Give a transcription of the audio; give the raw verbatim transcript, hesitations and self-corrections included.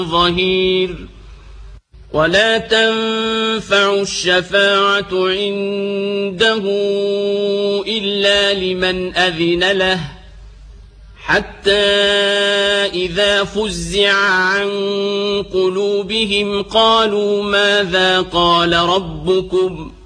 ظهير ولا تنفع الشفاعة عنده إلا لمن أذن له حتى إذا فزع عن قلوبهم قالوا ماذا قال ربكم